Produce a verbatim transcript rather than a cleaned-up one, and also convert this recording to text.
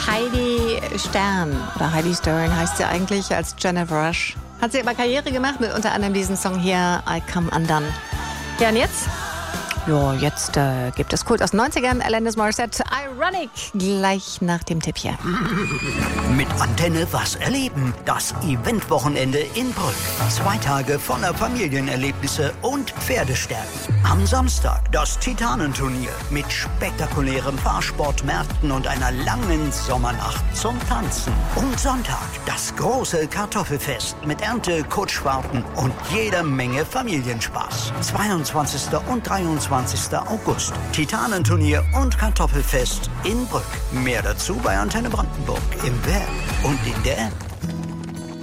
Heidi Stern, oder Heidi Stern heißt sie eigentlich, als Jennifer Rush. Hat sie aber Karriere gemacht mit unter anderem diesem Song hier, I Come Undone. Ja, und jetzt? Ja, jetzt äh, gibt es Kult aus den neunzigern, Alanis Morissette, Ironic, gleich nach dem Tipp hier. Mit Antenne was erleben. Das Eventwochenende in Brück. Zwei Tage voller Familienerlebnisse und Pferdestärken. Am Samstag das Titanenturnier mit spektakulären Fahrsportmärkten und einer langen Sommernacht zum Tanzen. Und Sonntag das große Kartoffelfest mit Ernte, Kutschfahrten und jeder Menge Familienspaß. zweiundzwanzigsten und dreiundzwanzigsten August. Titanenturnier und Kartoffelfest in Brück. Mehr dazu bei Antenne Brandenburg im Web und in der App.